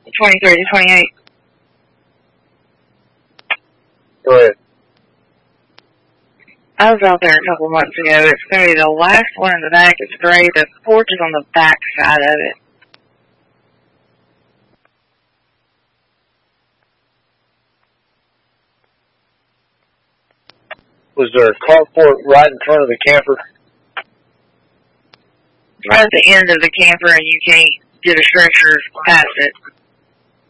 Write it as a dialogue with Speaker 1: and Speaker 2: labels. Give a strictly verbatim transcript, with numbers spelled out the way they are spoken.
Speaker 1: twenty-three to twenty-eight.
Speaker 2: Go ahead.
Speaker 1: I was out there a couple months ago. It's going to be the last one in the back. It's gray. The porch is on the back side of it.
Speaker 2: Was there a carport right in front of the camper?
Speaker 1: Right at the end of the camper, and you can't get a stretcher past it.